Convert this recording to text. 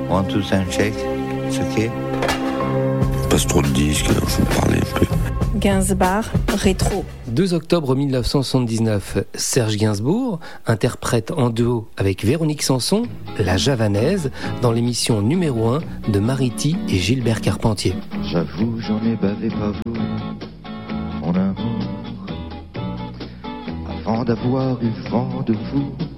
One, two, and shake. C'est ok. Passe trop de disques, alors faut parler un peu. Gainsbourg, rétro. 2 octobre 1979, Serge Gainsbourg interprète en duo avec Véronique Sanson La Javanaise dans l'émission numéro 1 de Mariti et Gilbert Carpentier. J'avoue, j'en ai bavé pas vous, mon amour, avant d'avoir eu vent de vous.